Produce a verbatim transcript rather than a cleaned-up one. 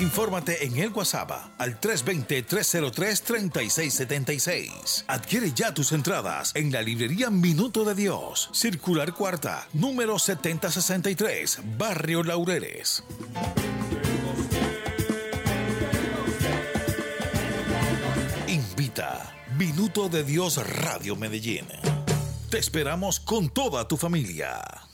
Infórmate en el WhatsApp al tres dos cero, tres cero tres, tres seis siete seis. Adquiere ya tus entradas en la librería Minuto de Dios, Circular Cuarta, número setenta sesenta y tres, Barrio Laureles. Invita Minuto de Dios Radio Medellín. Te esperamos con toda tu familia.